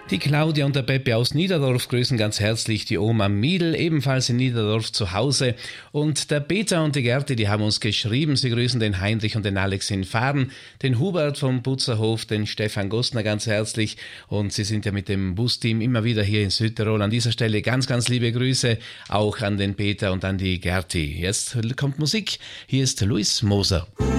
Die Claudia und der Peppe aus Niederdorf grüßen ganz herzlich die Oma Miedl, ebenfalls in Niederdorf zu Hause. Und der Peter und die Gerti, die haben uns geschrieben. Sie grüßen den Heinrich und den Alex in Fahren, den Hubert vom Putzerhof, den Stefan Gostner ganz herzlich. Und sie sind ja mit dem Busteam immer wieder hier in Südtirol. An dieser Stelle ganz, ganz liebe Grüße auch an den Peter und an die Gerti. Jetzt kommt Musik. Hier ist Luis Moser.